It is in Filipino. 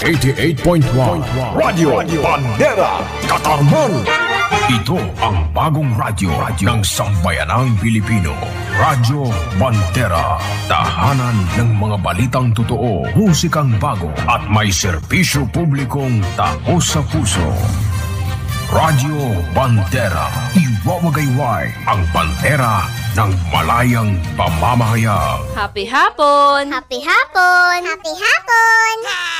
88.1 Radio Bandera Katarman. Ito ang bagong radyo ng sambayanang Pilipino. Radyo Bandera. Tahanan ng mga balitang totoo, musikang bago at may serbisyo publikong taos sa puso. Radyo Bandera. Iwawagayway ang bandera ng malayang pamamahayag. Happy hapon! Happy hapon! Happy hapon!